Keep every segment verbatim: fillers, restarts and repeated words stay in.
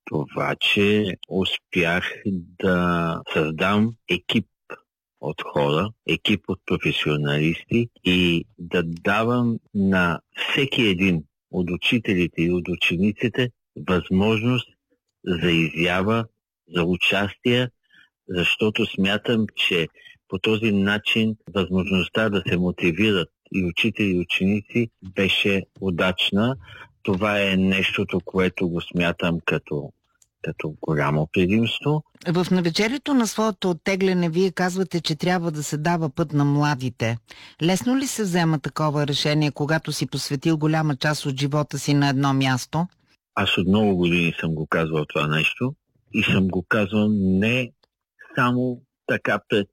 това, че успях да създам екип от хора, екип от професионалисти и да давам на всеки един от учителите и от учениците възможност за изява, за участие, защото смятам, че по този начин възможността да се мотивират и учители и ученици беше удачна. Това е нещото, което го смятам като, като голямо предимство. В навечерието на своето оттегляне вие казвате, че трябва да се дава път на младите. Лесно ли се взема такова решение, когато си посветил голяма част от живота си на едно място? Аз от много години съм го казвал това нещо и съм го казвал не само така пред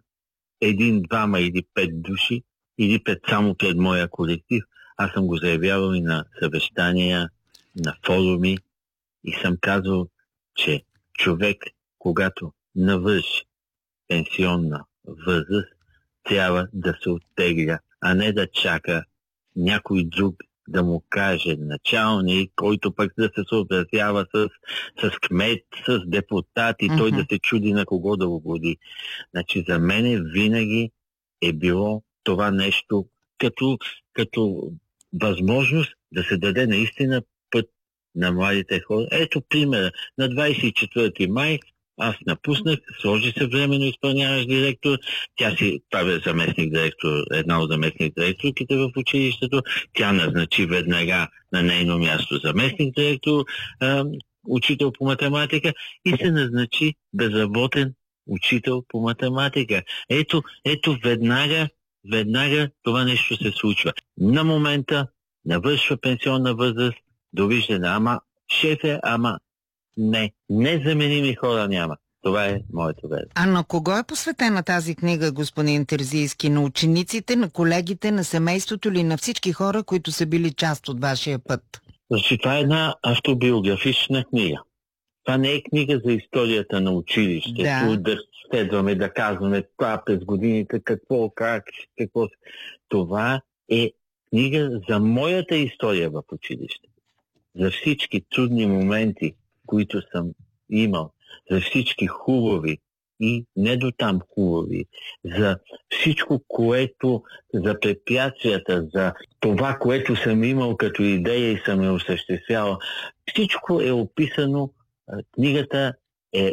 един, двама или пет души, или пред, само пред моя колектив. Аз съм го заявявал и на съвещания, на форуми и съм казал, че човек, когато навърши пенсионна възраст, трябва да се оттегля, а не да чака някой друг да му каже началник, който пък да се съобразява с, с кмет, с депутат и uh-huh. той да се чуди на кого да угоди. Значи за мене винаги е било това нещо като, като възможност да се даде наистина път на младите хора. Ето примера. На двадесет и четвърти май аз напуснах, сложи се временно изпълняващ директор, тя си прави заместник директор, една от заместник директорките в училището, тя назначи веднага на нейно място заместник директор, а, учител по математика и се назначи безработен учител по математика. Ето, ето веднага, веднага това нещо се случва. На момента навършва пенсионна възраст, довиждане, ама шефе, ама не, незаменими хора няма. Това е моето веро. А на кого е посветена тази книга, господин Терзийски? На учениците, на колегите, на семейството или на всички хора, които са били част от вашия път? Значи, това е една автобиографична книга. Това не е книга за историята на училището, да, да следваме, да казваме това през годините, какво, как, какво. Това е книга за моята история в училище. За всички трудни моменти, които съм имал, за всички хубави и не до там хубави, за всичко, което, за препятствията, за това, което съм имал като идея и съм я осъществявал. Всичко е описано. Книгата е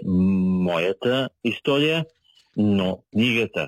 моята история, но книгата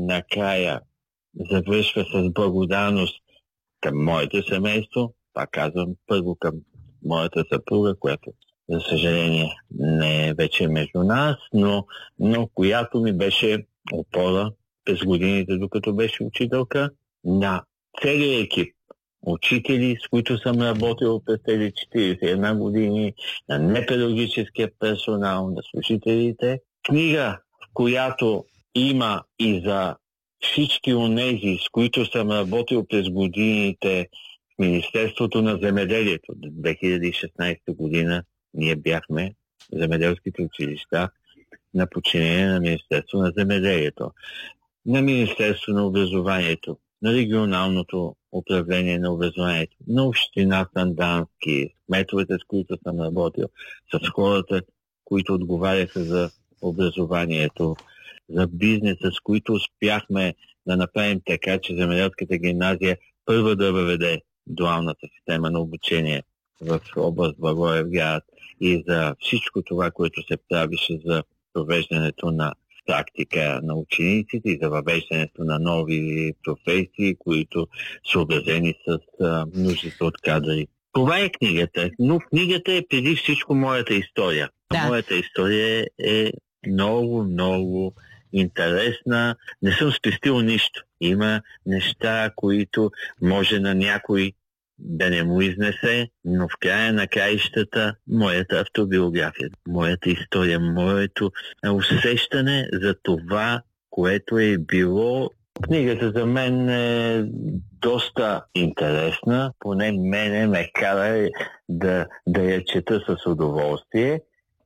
накрая завършва с благодарност към моето семейство. Пак казвам, първо към моята съпруга, която за съжаление не е вече между нас, но, но която ми беше опора през годините, докато беше учителка, на целия екип учители, с които съм работил през тези четиридесет и една години, на непедагогическия персонал, на служителите. Книга, в която има и за всички онези, с които съм работил през годините в Министерството на земеделието. До две хиляди и шестнадесета година ние бяхме земеделските училища на подчинение на Министерство на земеделието, на Министерство на образованието, на регионалното управление на образованието, на община Сандански, кметовете, с които съм работил, с хората, които отговаряха за образованието, за бизнеса, с които успяхме да направим така, че земеделската гимназия първа да въведе дуалната система на обучение в област Благоевград и за всичко това, което се правише за провеждането на практика на учениците и за въвеждането на нови професии, които са съобразени с а, нуждите от кадри. Това е книгата, но книгата е преди всичко моята история. Да. Моята история е много, много интересна. Не съм спестил нищо. Има неща, които може на някой да не му изнесе, но в края на краищата моята автобиография, моята история, моето усещане за това, което е било. Книгата за мен е доста интересна, поне мене ме кара да, да я чета с удоволствие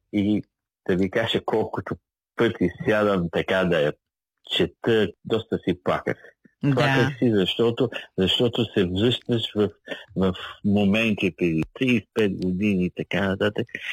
и да ви кажа колкото пъти сядам така да я чета, доста си плаках. Плаках да. си, защото, защото се връщаш в, в моменти преди тридесет и пет години и така нататък.